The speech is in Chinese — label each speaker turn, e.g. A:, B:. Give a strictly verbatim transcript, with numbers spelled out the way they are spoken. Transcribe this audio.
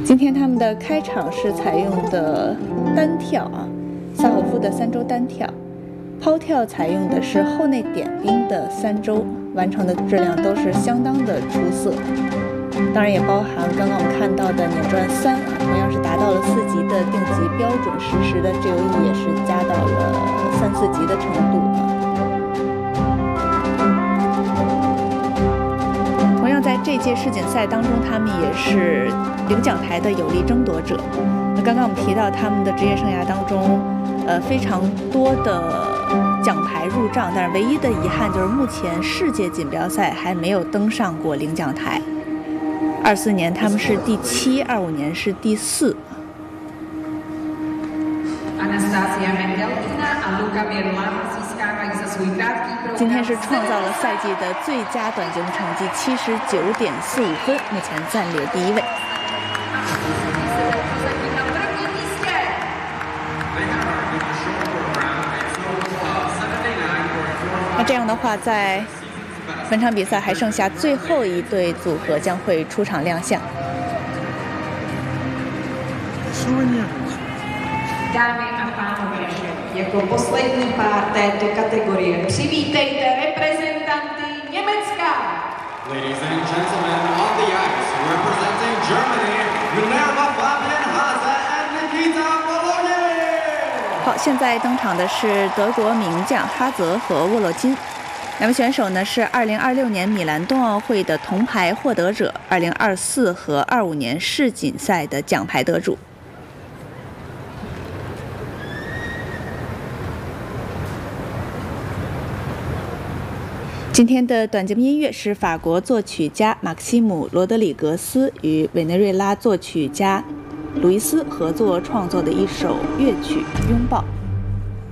A: 今天他们的开场是采用的单跳啊，萨霍夫的三周单跳，抛跳采用的是后内点冰的三周，完成的质量都是相当的出色。当然也包含刚刚我们看到的碾转三啊，同样是达到了四级的定级标准，实时的 G O E 也是加到了三四级的程度啊。同样在这届世锦赛当中，他们也是领奖台的有力争夺者。那刚刚我们提到他们的职业生涯当中，呃，非常多的奖牌入账，但是唯一的遗憾就是目前世界锦标赛还没有登上过领奖台。二四年他们是第七，二五年是第四。今天是创造了赛季的最佳短节目成绩七十九点四五分，目前暂列第一位。那这样的话，在本场比赛还剩下最后一对组合将会出场亮相。
B: Dámy a pánové, jako poslední pár této kategorie přivítejte reprezentanty Německa.
C: Ladies and gentlemen, on the ice, representing Germany, Minerva Fabian-Hase and Nikita Volodin.
A: 好，现在登场的是德国名将哈泽和沃洛金。两位选手呢是二零二六年米兰冬奥会的铜牌获得者，二零二四和二五年世锦赛的奖牌得主。今天的短节目音乐是法国作曲家马克西姆·罗德里格斯与委内瑞拉作曲家鲁伊斯合作创作的一首乐曲《拥抱》。